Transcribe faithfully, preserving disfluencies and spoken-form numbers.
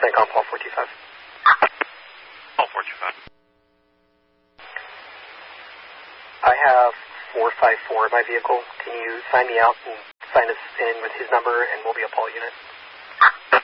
CENTCOM, Paul four two five. Paul four two five. I have four five four in my vehicle. Can you sign me out and sign us in with his number, and we'll be a Paul unit?